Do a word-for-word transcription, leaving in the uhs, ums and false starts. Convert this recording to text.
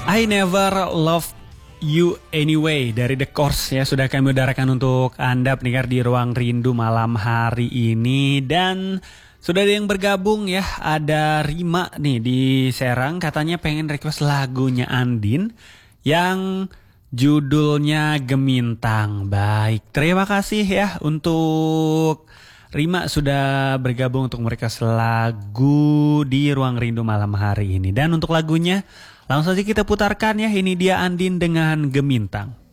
I Never Love You Anyway dari The Course ya sudah kami udarakan untuk Anda pendengar di Ruang Rindu malam hari ini. Dan sudah ada yang bergabung ya, ada Rima nih di Serang, katanya pengen request lagunya Andin yang judulnya Gemintang. Baik, terima kasih ya untuk Rima sudah bergabung untuk merequest lagu di Ruang Rindu malam hari ini. Dan untuk lagunya langsung saja kita putarkan ya, ini dia Andin dengan Gemintang.